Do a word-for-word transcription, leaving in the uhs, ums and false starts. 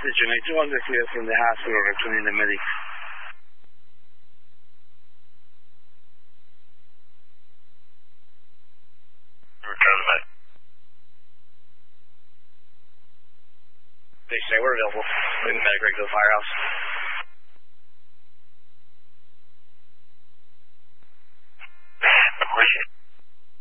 Oxygen, two hundred clear from the hospital, returning the medics. Return the medic. They say we're available. Bring the medic right to the firehouse.